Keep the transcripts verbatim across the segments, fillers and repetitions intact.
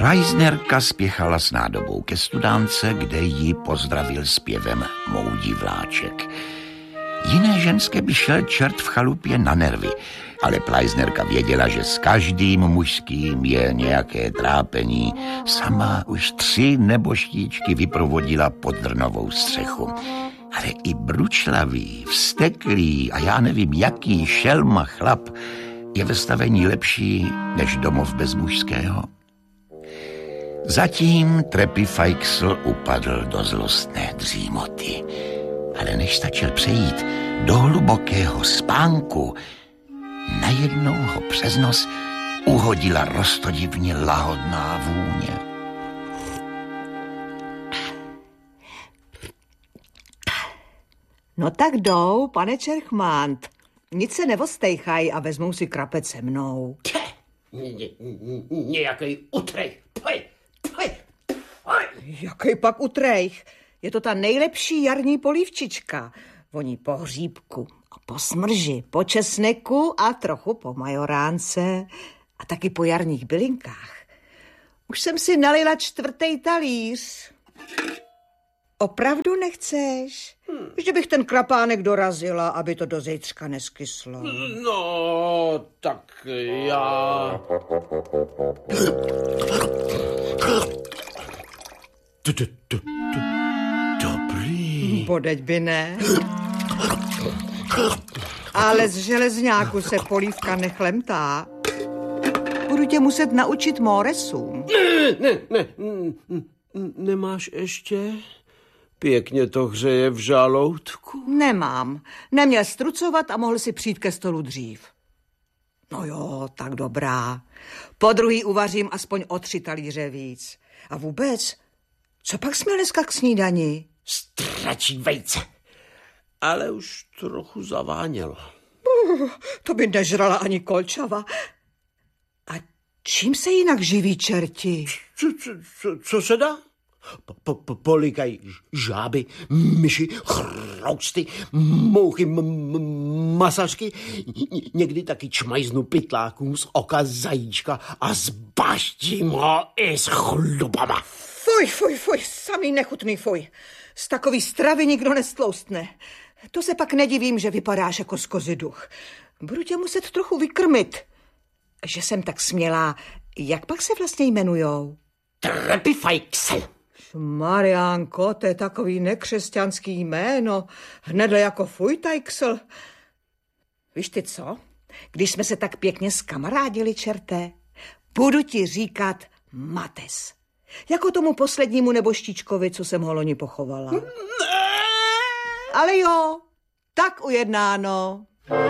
Pleisnerka spěchala s nádobou ke studánce, kde ji pozdravil zpěvem moudí vláček. Jiné ženské by šel čert v chalupě na nervy, ale Pleisnerka věděla, že s každým mužským je nějaké trápení. Sama už tři neboštíčky vyprovodila pod drnovou střechu. Ale i bručlavý, vzteklý a já nevím jaký šelma chlap je ve stavení lepší než domov bez mužského. Zatím Trepy Feixl upadl do zlostné dřímoty. Ale než stačil přejít do hlubokého spánku, najednou ho přes nos uhodila roztodivně lahodná vůně. No tak jdou, pane Čerchmant. Nic se nevostejchaj a vezmou si krapec se mnou. Nějakej utrej. Poj, poj, poj. Jaký pak utrejch? Je to ta nejlepší jarní polívčička. Voní po hříbku a po smrži, po česneku a trochu po majoránce a taky po jarních bylinkách. Už jsem si nalila čtvrtý talíř. Opravdu nechceš? Hmm. Že bych ten krapánek dorazila, aby to do zítřka neskyslo. No, tak já... Dobrý. Bodeď by ne. Ale z železňáku se polívka nechlemtá. Budu tě muset naučit móresům. Ne, ne, ne, ne, nemáš ještě? Pěkně to hřeje v žaloudku. Nemám. Neměl strucovat a mohl si přijít ke stolu dřív. No jo, tak dobrá. Po druhý uvařím aspoň o tři talíře víc. A vůbec, co pak jsme dneska k snídani? Stračí vejce. Ale už trochu zavánělo. Uh, to by nežrala ani kolčava. A čím se jinak živí čerti? Co, co, co, co se dá? Po, po, polikají žáby, myši, chrousty, mouchy, masařky, někdy taky čmajznu pytlákům z oka zajíčka a zbaštím ho i s chlubama. Fuj, fuj, fuj, samý nechutný fuj. Z takový stravy nikdo nestloustne. To se pak nedivím, že vypadáš jako z kozy duch. Budu tě muset trochu vykrmit. Že jsem tak smělá. Jak pak se vlastně jmenujou? Trepy Feixl. Mariánko, to je takový nekřesťanský jméno. Hnedle jako Fujtajksl. Víš ty co? Když jsme se tak pěkně skamarádili, čerté, budu ti říkat Mates. Jako tomu poslednímu neboštíčkovi, co jsem ho loni pochovala. Ne. Ale jo, tak ujednáno.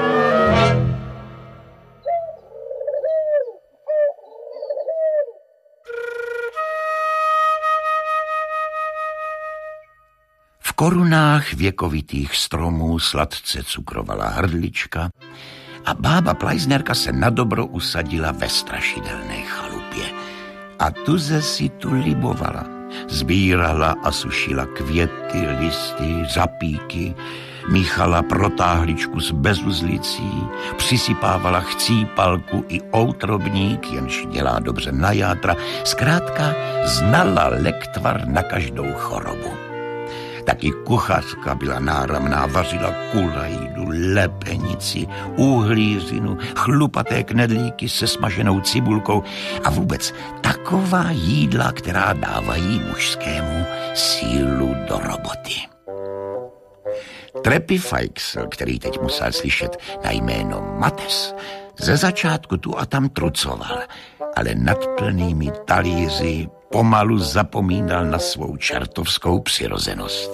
V korunách věkovitých stromů sladce cukrovala hrdlička a bába Pleisnerka se nadobro usadila ve strašidelné chalupě. A tuze si tu libovala. Sbírala a sušila květy, listy, řapíky, míchala protáhličku s bezuzlicí, přisypávala chcípalku i outrobník, jenž dělá dobře na játra. Zkrátka znala lektvar na každou chorobu. Taky kuchařka byla náramná, vařila kulajdu, lepenici, uhlířinu, chlupaté knedlíky se smaženou cibulkou a vůbec taková jídla, která dávají mužskému sílu do roboty. Trepy Feixl, který teď musel slyšet na jméno Mates, ze začátku tu a tam trucoval, ale nad plnými talíři pomalu zapomínal na svou čertovskou přirozenost.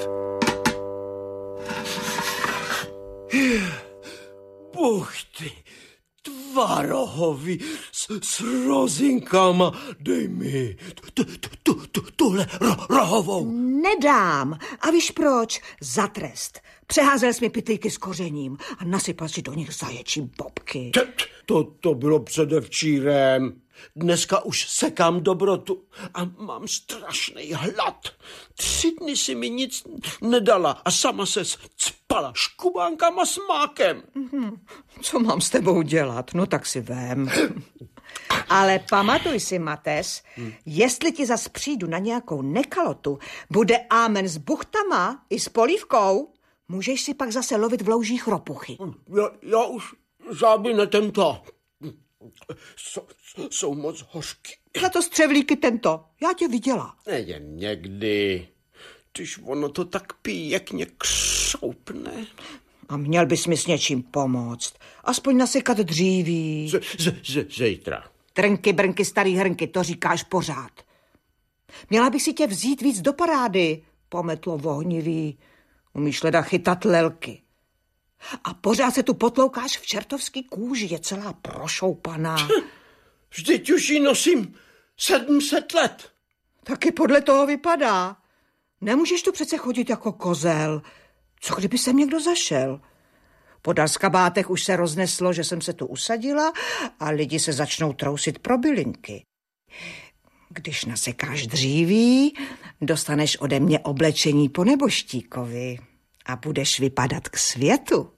Buchty, tvarohový, s, s rozinkama, dej mi tuhle rohovou. Nedám. A víš proč? Za trest. Přeházel jsi mi pytlíky s kořením a nasypal si do nich zaječí bobky. To, to bylo předevčírem. Dneska už sekám dobrotu a mám strašný hlad. Tři dny si mi nic nedala a sama se cpala škubánkama s mákem. Mm-hmm. Co mám s tebou dělat? No tak si vem. Ale pamatuj si, Mates, hmm. jestli ti zas přijdu na nějakou nekalotu, bude ámen s buchtama i s polívkou, můžeš si pak zase lovit v loužích ropuchy. Já, já už žáby netento. Jsou, jsou moc hořky. Na to střevlíky tento. Já tě viděla. Jen někdy, když ono to tak pěkně křoupne. A měl bys mi s něčím pomoct. Aspoň nasekat dříví. Z, z, z, zítra. Trnky, brnky, starý hrnky, to říkáš pořád. Měla bych si tě vzít víc do parády, pometlo vohnivý. Umíš leda chytat lelky. A pořád se tu potloukáš v čertovský kůži, je celá prošoupaná. Vždyť už ji nosím sedm set let. Taky podle toho vypadá. Nemůžeš tu přece chodit jako kozel. Co kdyby sem někdo zašel? Po daskabátech už se rozneslo, že jsem se tu usadila a lidi se začnou trousit pro bylinky. Když nasekáš dříví, dostaneš ode mě oblečení po neboštíkovi a budeš vypadat k světu.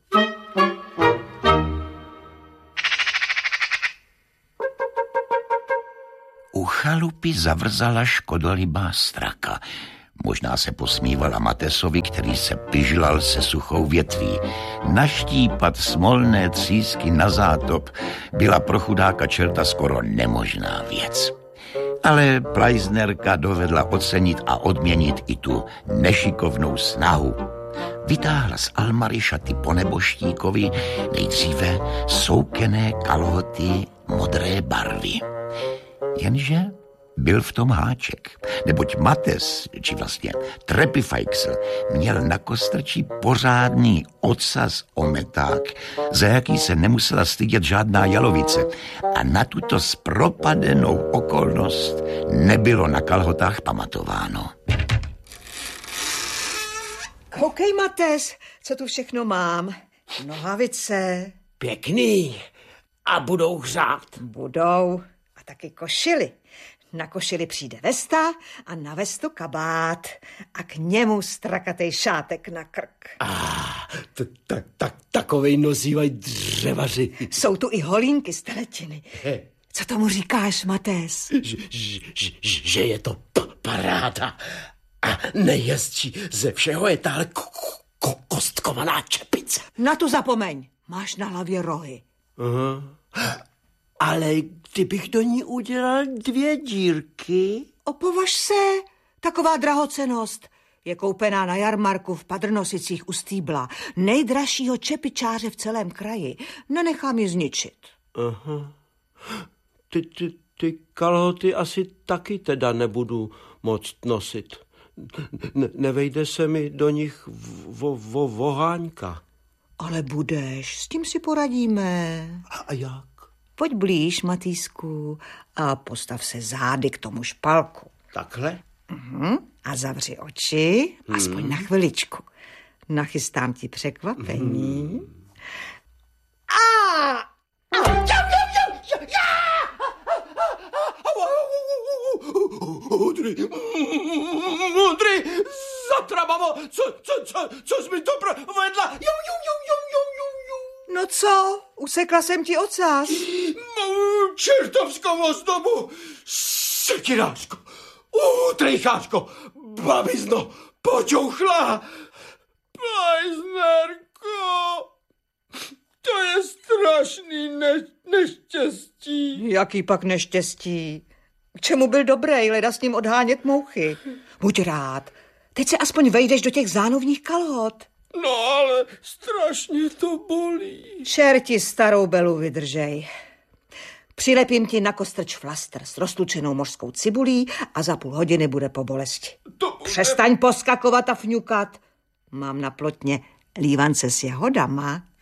U chalupy zavrzala škodolibá straka. Možná se posmívala Matesovi, který se pyžlal se suchou větví. Naštípat smolné třísky na zátop byla pro chudáka čerta skoro nemožná věc. Ale Pleisnerka dovedla ocenit a odměnit i tu nešikovnou snahu. Vytáhla z almary šaty po neboštíkovi, nejdříve soukené kalhoty modré barvy. Jenže byl v tom háček, neboť Mates, či vlastně Trepifajksl, měl na kostrči pořádný ocas ometák, za jaký se nemusela stydět žádná jalovice. A na tuto zpropadenou okolnost nebylo na kalhotách pamatováno. Koukej, Mates, co tu všechno mám. Nohavice. Pěkný. A budou hřát. Budou. A taky košily. Na košili přijde vesta a na vestu kabát a k němu strakatej šátek na krk. Ah, t- t- t- takovej nosívají dřevaři. Jsou tu i holínky z teletiny. Co tomu říkáš, Mates? Že, že, že je to p- paráda. A nejezdčí ze všeho je tahle ko- ko- kostkovaná čepice. Na tu zapomeň. Máš na hlavě rohy. Aha. Ale kdybych do ní udělal dvě dírky? Opovaž se, taková drahocenost. Je koupená na jarmarku v Padrnosicích u Stýbla, nejdražšího čepičáře v celém kraji. Nenechám ji zničit. Aha. Ty, ty, ty kalhoty asi taky teda nebudu moct nosit. Ne, nevejde se mi do nich vo, vo, voháňka. Ale budeš, s tím si poradíme. A jak? Pojď blíž, Matýsku, a postav se zády k tomu špalku. Takhle? Uhum. A zavři oči, hmm. aspoň na chviličku. Nachystám ti překvapení. Hmm. A! Udry, udry, zatrabavo, co, co, co, co jsi mi to provedla? Ju, ju, ju, ju, ju, ju, ju. No co, usekla jsem ti ocas. Mou čertovskou ozdobu, sekirářko, útrychářko, babizno, počouchla. Pleisnerko, to je strašný ne- neštěstí. Jaký pak neštěstí? K čemu byl dobrý, leda s ním odhánět mouchy? Buď rád, teď se aspoň vejdeš do těch zánovních kalhot. No ale strašně to bolí. Čerti starou belu vydržej. Přilepím ti na kostrč flastr s roztučenou mořskou cibulí a za půl hodiny bude po bolesti. To bude... Přestaň poskakovat a fňukat. Mám na plotně lívance s jahodama.